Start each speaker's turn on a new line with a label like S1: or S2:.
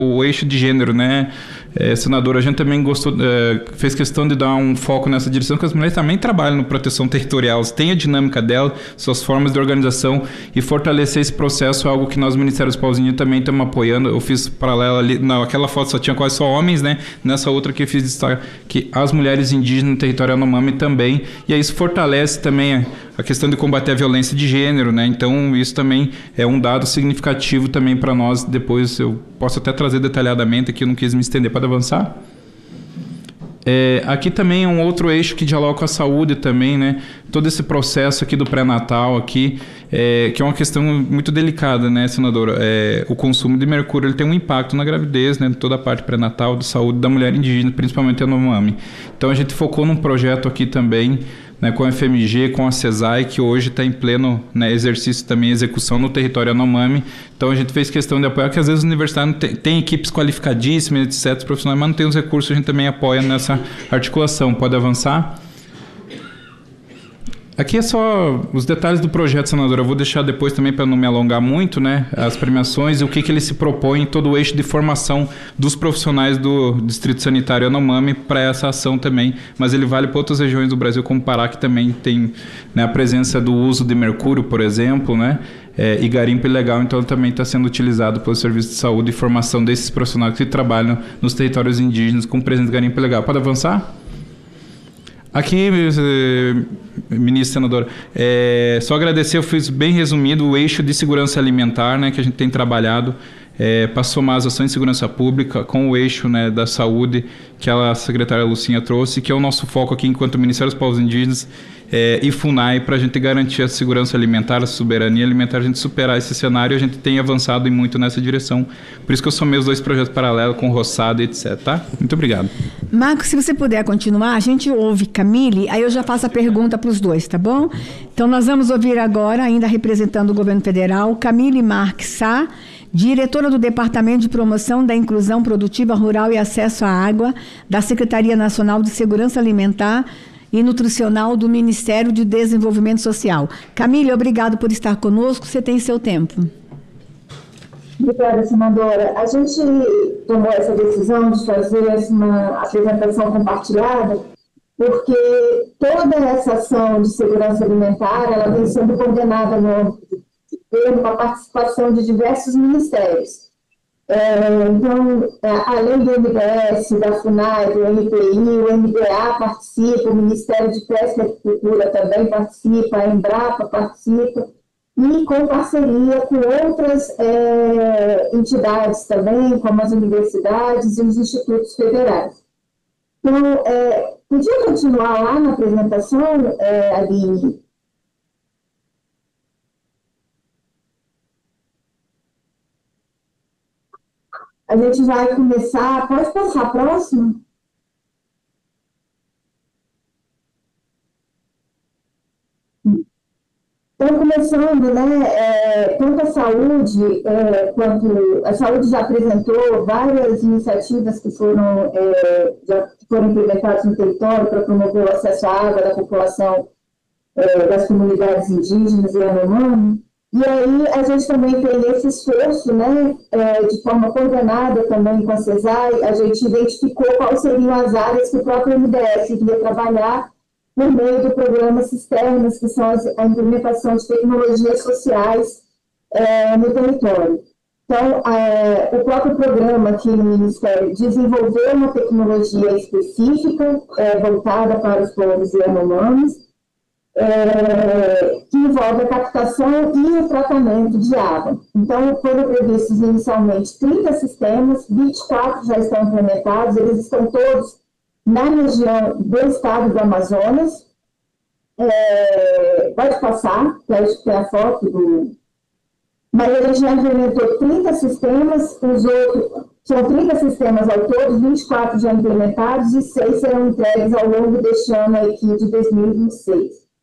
S1: o eixo de gênero, né, senadora, a gente também fez questão de dar um foco nessa direção, porque as mulheres também trabalham no proteção territorial, têm a dinâmica dela, suas formas de organização, e fortalecer esse processo é algo que nós, Ministérios Pauzinho, também estamos apoiando. Eu fiz paralelo ali, naquela foto só tinha quase só homens, né, nessa outra que eu fiz destaque, que as mulheres indígenas no território Yanomami também, e aí isso fortalece também a questão de combater a violência de gênero, né, então isso também é um dado significativo também para nós. Depois eu posso até trazer detalhadamente aqui, eu não quis me estender. Pode avançar? Aqui também é um outro eixo que dialoga com a saúde também, né? Todo esse processo aqui do pré-natal aqui, que é uma questão muito delicada, né, senadora? O consumo de mercúrio, ele tem um impacto na gravidez, né? Toda a parte pré-natal de saúde da mulher indígena, principalmente a Yanomami. Então a gente focou num projeto aqui também, né, com a FMG, com a CESAI, que hoje está em pleno, né, exercício também, execução no território Yanomami. Então a gente fez questão de apoiar, que às vezes a universidade tem equipes qualificadíssimas, etc., profissionais, mas não tem os recursos, a gente também apoia nessa articulação. Pode avançar? Aqui é só os detalhes do projeto, senadora. Eu vou deixar depois também, para não me alongar muito, né, as premiações e o que ele se propõe, todo o eixo de formação dos profissionais do Distrito Sanitário Yanomami para essa ação também. Mas ele vale para outras regiões do Brasil, como Pará, que também tem, né, a presença do uso de mercúrio, por exemplo, né, e garimpo ilegal. Então também está sendo utilizado pelo Serviço de Saúde e formação desses profissionais que trabalham nos territórios indígenas com presença de garimpo ilegal. Pode avançar? Aqui, ministro, senadora, só agradecer, eu fiz bem resumido o eixo de segurança alimentar, né, que a gente tem trabalhado para somar as ações de segurança pública com o eixo, né, da saúde que a secretária Lucinha trouxe, que é o nosso foco aqui enquanto Ministério dos Povos Indígenas e FUNAI, para a gente garantir a segurança alimentar, a soberania alimentar, a gente superar esse cenário. A gente tem avançado muito nessa direção. Por isso que eu somei os 2 projetos paralelos com Roçado, etc. Tá? Muito obrigado.
S2: Marcos, se você puder continuar, a gente ouve Camille, aí eu já faço a pergunta para os 2, tá bom? Então nós vamos ouvir agora, ainda representando o governo federal, Camille Marques Sá, diretora do Departamento de Promoção da Inclusão Produtiva Rural e Acesso à Água, da Secretaria Nacional de Segurança Alimentar e Nutricional do Ministério de Desenvolvimento Social. Camille, obrigado por estar conosco, você tem seu tempo.
S3: Obrigada, senadora. A gente tomou essa decisão de fazer uma apresentação compartilhada porque toda essa ação de segurança alimentar ela vem sendo coordenada no âmbito do governo com a participação de diversos ministérios. Então, além do MDS, da FUNAI, do MPI, o MDA participa, o Ministério de Pesca e Agricultura também participa, a Embrapa participa, e com parceria com outras entidades também, como as universidades e os institutos federais. Então, podia continuar lá na apresentação, Aline? A gente vai começar, pode passar a próxima? Então, começando, né, tanto a saúde, quanto a saúde já apresentou várias iniciativas que foram implementadas no território para promover o acesso à água da população das comunidades indígenas e Yanomami. E aí a gente também tem esse esforço, né, de forma coordenada também com a CESAI, a gente identificou quais seriam as áreas que o próprio MDS iria trabalhar por meio do programa Cisternas, que são a implementação de tecnologias sociais no território. Então, o próprio programa aqui no Ministério desenvolveu uma tecnologia específica voltada para os povos Yanomamis, que envolve a captação e o tratamento de água. Então, foram previstos inicialmente 30 sistemas, 24 já estão implementados, eles estão todos na região do estado do Amazonas. Pode passar, que acho que é a foto do... Mas ele já implementou 30 sistemas, os outros... São 30 sistemas ao todo, 24 já implementados e 6 serão entregues ao longo deste ano aqui de 2026.